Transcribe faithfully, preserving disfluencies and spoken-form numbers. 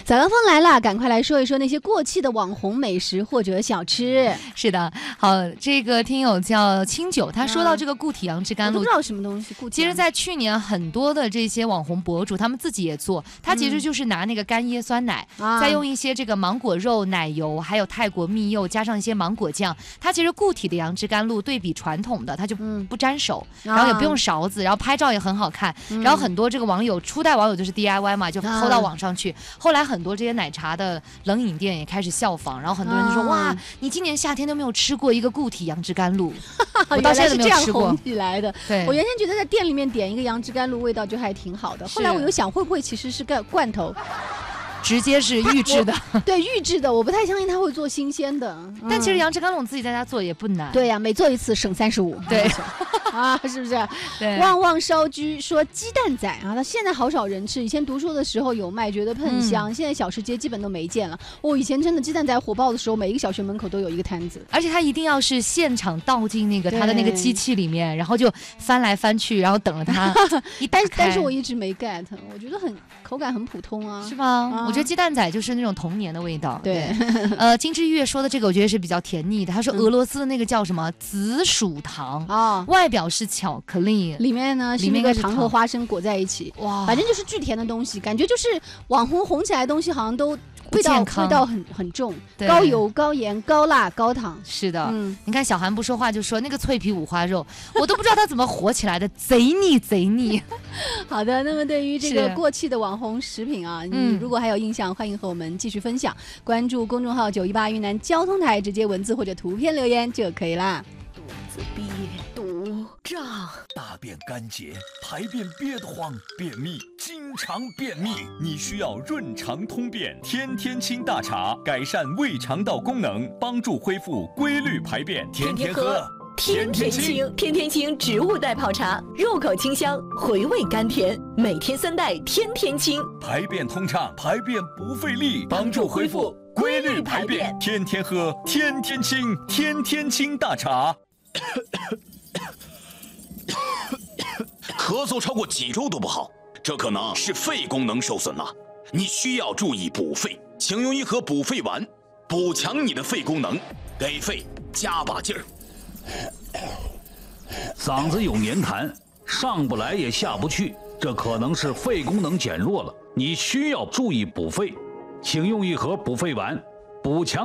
早高峰来了，赶快来说一说那些过气的网红美食或者小吃。 是的，好，这个听友叫清酒，他说到这个固体杨枝甘露， 我都不知道什么东西。固体其实，在去年很多的这些网红博主，他们自己也做，他其实就是拿那个干椰酸奶，嗯、再用一些这个芒果肉、奶油，还有泰国蜜柚，加上一些芒果酱。它其实固体的杨枝甘露对比传统的，它就不沾手，嗯、然后也不用勺子，然后拍照也很好看。嗯、然后很多这个网友，初代网友就是 D I Y 嘛，就 P O 到网上去。后来很多这些奶茶的冷饮店也开始效仿，然后很多人就说、啊、哇，你今年夏天都没有吃过一个固体杨枝甘露，我到现在都没有吃过。 红起来的， 对， 我原先觉得在店里面点一个杨枝甘露味道就还挺好的，后来我又想会不会其实是个罐头。 直接是预制的， 对，预制的，我不太相信他会做新鲜的。 嗯、但其实杨枝甘露自己在家做也不难。 对呀、啊，每做一次省三十五。 对， 啊，是不是？ 对。 旺旺烧居说鸡蛋仔啊，他现在好少人吃，以前读书的时候有卖，觉得很香，嗯、现在小吃街基本都没见了。哦，以前真的鸡蛋仔火爆的时候，每一个小学门口都有一个摊子， 而且他一定要是现场倒进那个他的那个机器里面，然后就翻来翻去，然后等着他一打开。 但是我一直没 get， 我觉得很口感很普通啊， 是吗？啊、我觉得鸡蛋仔就是那种童年的味道。 对， 对呃，金枝玉叶说的这个，我觉得是比较甜腻的。他说俄罗斯的那个叫什么紫薯糖啊，嗯、外表是巧克力， 里面呢是那个糖和花生裹在一起，哇，反正就是巨甜的东西，感觉就是网红红起来的东西，好像都味道味道很很重，高油、高盐、高辣、高糖。 是的，嗯，你看小韩不说话就说那个脆皮五花肉，我都不知道他怎么火起来的，贼腻贼腻。 好的，那么对于这个过气的网红食品啊，你如果还有印象，欢迎和我们继续分享。关注公众号九一八云南交通台，直接文字或者图片留言就可以啦。 肚子憋堵胀，大便干结，排便憋得慌，便秘，经常便秘，你需要润肠通便天天清大茶，改善胃肠道功能，帮助恢复规律排便，天天喝。 天天清，天天清植物代泡茶，入口清香，回味甘甜，每天三袋天天清， 排便通畅，排便不费力，帮助恢复规律排便，天天喝，天天清，天天清大茶。 咳嗽超过几周都不好，这可能是肺功能受损了，你需要注意补肺，请用一盒补肺丸，补强你的肺功能，给肺加把劲儿。 嗓子有黏痰，上不来也下不去，这可能是肺功能减弱了，你需要注意补肺，请用一盒补肺丸，补强